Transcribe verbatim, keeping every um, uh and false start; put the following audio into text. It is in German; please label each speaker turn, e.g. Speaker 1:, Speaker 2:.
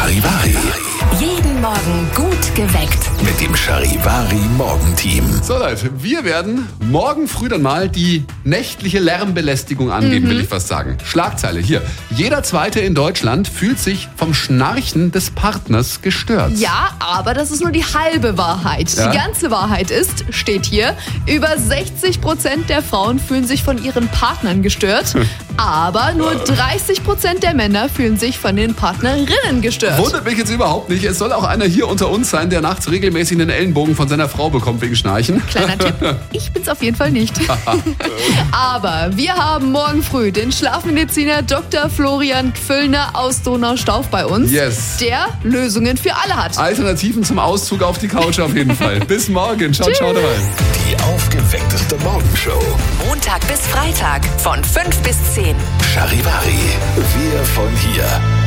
Speaker 1: Charivari.
Speaker 2: Jeden Morgen gut geweckt.
Speaker 1: Mit dem Charivari Morgenteam.
Speaker 3: So Leute, wir werden morgen früh dann mal die nächtliche Lärmbelästigung angehen, mhm. will ich fast sagen. Schlagzeile hier. Jeder Zweite in Deutschland fühlt sich vom Schnarchen des Partners gestört.
Speaker 4: Ja, aber das ist nur die halbe Wahrheit.
Speaker 3: Ja?
Speaker 4: Die ganze Wahrheit ist, steht hier, über sechzig Prozent der Frauen fühlen sich von ihren Partnern gestört. Aber nur dreißig Prozent der Männer fühlen sich von den Partnerinnen gestört.
Speaker 3: Wundert mich jetzt überhaupt nicht. Es soll auch einer hier unter uns sein, der nachts regelmäßig einen Ellenbogen von seiner Frau bekommt wegen Schnarchen.
Speaker 4: Kleiner Tipp, ich bin's auf jeden Fall nicht. Aber wir haben morgen früh den Schlafmediziner Doktor Florian Gfüllner aus Donaustauf bei uns,
Speaker 3: yes.
Speaker 4: der Lösungen für alle hat.
Speaker 3: Alternativen zum Auszug auf die Couch auf jeden Fall. Bis morgen. Ciao, ciao dabei.
Speaker 1: Die aufgeweckteste Morgenshow.
Speaker 2: Montag bis Freitag von fünf bis zehn.
Speaker 1: Charivari. Wir von hier.